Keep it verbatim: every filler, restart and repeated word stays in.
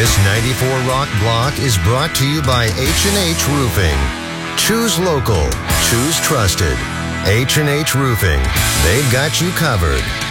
This ninety-four Rock Block is brought to you by H and H Roofing. Choose local. Choose trusted. H and H Roofing. They've got you covered.